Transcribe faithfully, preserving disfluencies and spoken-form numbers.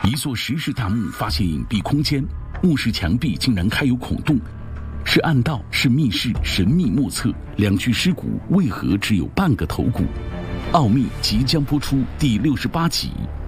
一座石室大墓发现隐蔽空间，墓室墙壁竟然开有孔洞，是暗道，是密室，神秘莫测。两具尸骨为何只有半个头骨？奥秘即将播出第六十八集。